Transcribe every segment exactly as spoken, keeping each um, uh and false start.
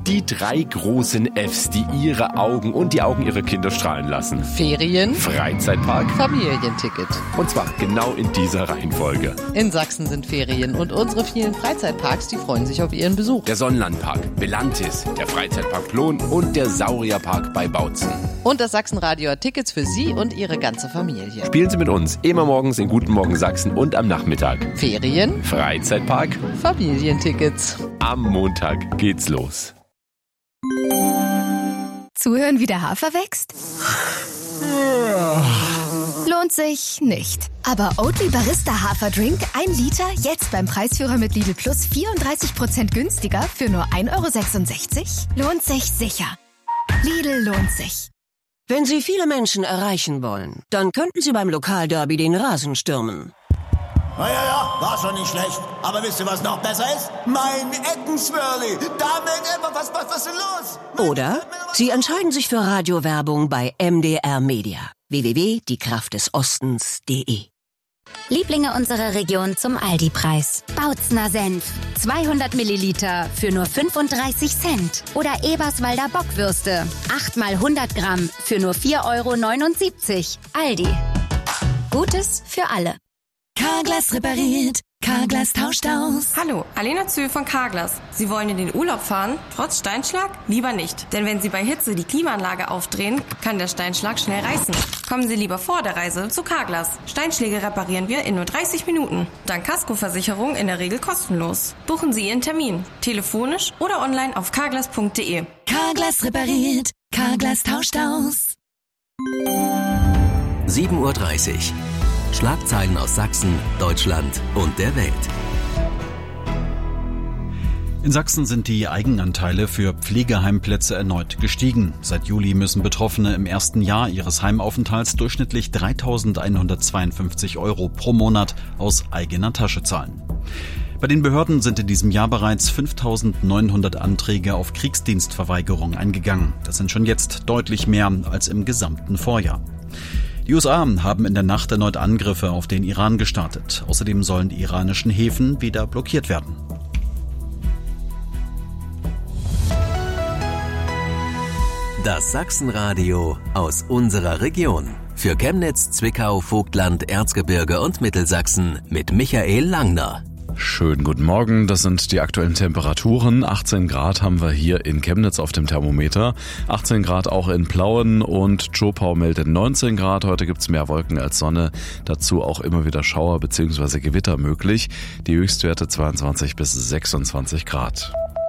Die drei großen Fs, die ihre Augen und die Augen ihrer Kinder strahlen lassen. Ferien, Freizeitpark, Familienticket. und zwar genau in dieser Reihenfolge. In Sachsen sind Ferien und unsere vielen Freizeitparks, die freuen sich auf ihren Besuch. Der Sonnenlandpark, Belantis, der Freizeitpark Plon und der Saurierpark bei Bautzen. Und das Sachsenradio hat Tickets für Sie und Ihre ganze Familie. Spielen Sie mit uns immer morgens in Guten Morgen Sachsen und am Nachmittag. Ferien, Freizeitpark, Familientickets. am Montag geht's los. Zuhören, wie der Hafer wächst? Lohnt sich nicht. Aber Oatly Barista Haferdrink, ein Liter, jetzt beim Preisführer mit Lidl Plus vierunddreißig Prozent günstiger für nur ein Euro sechsundsechzig? Lohnt sich sicher. Lidl lohnt sich. Wenn Sie viele Menschen erreichen wollen, dann könnten Sie beim Lokalderby den Rasen stürmen. Na ja, ja, war schon nicht schlecht. Aber wisst ihr, was noch besser ist? Mein Eckenswirli. Damit immer, was, was, was ist denn los? Oder Sie entscheiden sich für Radiowerbung bei M D R Media. w w w punkt die kraft des ostens punkt de. Lieblinge unserer Region zum Aldi-Preis. Bautzner Senf. zweihundert Milliliter für nur fünfunddreißig Cent. Oder Eberswalder Bockwürste. acht mal hundert Gramm für nur vier Euro neunundsiebzig. Aldi. Gutes für alle. Carglass repariert, Carglass tauscht aus. Hallo, Alena Zöhl von Carglass. Sie wollen in den Urlaub fahren, trotz Steinschlag? Lieber nicht, denn wenn Sie bei Hitze die Klimaanlage aufdrehen, kann der Steinschlag schnell reißen. Kommen Sie lieber vor der Reise zu Carglass. Steinschläge reparieren wir in nur dreißig Minuten. Dank Kaskoversicherung in der Regel kostenlos. Buchen Sie Ihren Termin, telefonisch oder online auf carglass punkt de. Carglass repariert, Carglass tauscht aus. sieben Uhr dreißig. Schlagzeilen aus Sachsen, Deutschland und der Welt. In Sachsen sind die Eigenanteile für Pflegeheimplätze erneut gestiegen. Seit Juli müssen Betroffene im ersten Jahr ihres Heimaufenthalts durchschnittlich dreitausendeinhundertzweiundfünfzig Euro pro Monat aus eigener Tasche zahlen. Bei den Behörden sind in diesem Jahr bereits fünftausendneunhundert Anträge auf Kriegsdienstverweigerung eingegangen. Das sind schon jetzt deutlich mehr als im gesamten Vorjahr. Die U S A haben in der Nacht erneut Angriffe auf den Iran gestartet. Außerdem sollen die iranischen Häfen wieder blockiert werden. Das Sachsenradio aus unserer Region. Für Chemnitz, Zwickau, Vogtland, Erzgebirge und Mittelsachsen mit Michael Langner. Schönen guten Morgen, das sind die aktuellen Temperaturen. achtzehn Grad haben wir hier in Chemnitz auf dem Thermometer, achtzehn Grad auch in Plauen und Zschopau meldet neunzehn Grad. Heute gibt's mehr Wolken als Sonne, dazu auch immer wieder Schauer bzw. Gewitter möglich. Die Höchstwerte zweiundzwanzig bis sechsundzwanzig Grad.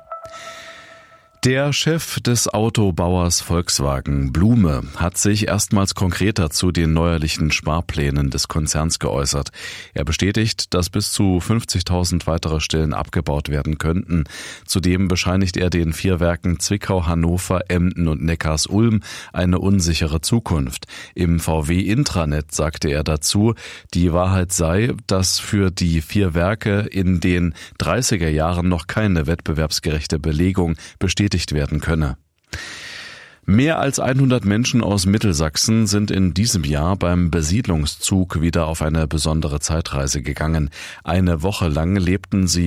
Der Chef des Autobauers Volkswagen, Blume, hat sich erstmals konkreter zu den neuerlichen Sparplänen des Konzerns geäußert. Er bestätigt, dass bis zu fünfzigtausend weitere Stellen abgebaut werden könnten. Zudem bescheinigt er den vier Werken Zwickau, Hannover, Emden und Neckars-Ulm eine unsichere Zukunft. Im V W-Intranet sagte er dazu, die Wahrheit sei, dass für die vier Werke in den dreißiger Jahren noch keine wettbewerbsgerechte Belegung bestätigt werden könne. Mehr als hundert Menschen aus Mittelsachsen sind in diesem Jahr beim Besiedlungszug wieder auf eine besondere Zeitreise gegangen. Eine Woche lang lebten sie